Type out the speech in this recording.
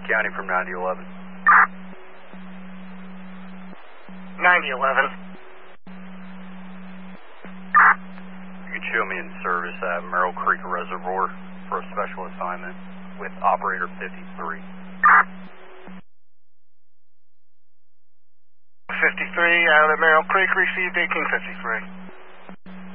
County from 9011. 9011. You can show me in service at Merrill Creek Reservoir for a special assignment with operator 53. 53 out at Merrill Creek, received 1853.